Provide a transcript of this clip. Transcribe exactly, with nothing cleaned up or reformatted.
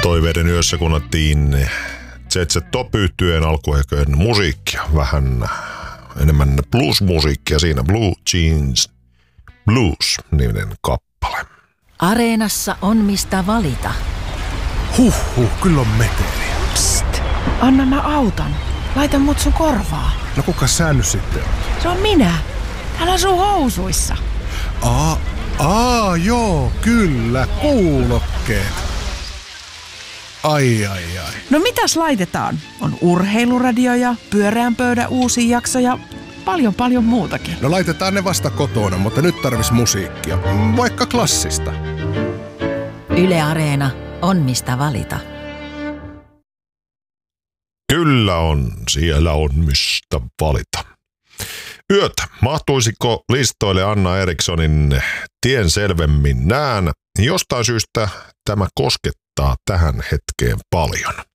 Toiveiden yössä kuunneltiin Z Z Top-yhtyeen alkuaikojen musiikkia, vähän enemmän blues-musiikkia siinä, Blue Jeans Blues-niminen kappale. Areenassa on mistä valita. Huhhuh, kyllä on meteliä. Psst, anna mä autan. Laita mut sun korvaa. No kuka sä nyt sitten on? Se on minä. Täällä on sun housuissa. Aa, aa, joo, kyllä, kuulokkeet. Ai, ai, ai. No mitäs laitetaan? On urheiluradio ja pyöreän pöydän uusi jakso ja paljon paljon muutakin. No laitetaan ne vasta kotona, mutta nyt tarvis musiikkia. Vaikka klassista. Yle Areena on mistä valita. Kyllä on, siellä on mistä valita. Yötä. Mahtuisiko listoille Anna Erikssonin Tien selvemmin nään? Jostain syystä tämä koskettaa tähän hetkeen paljon.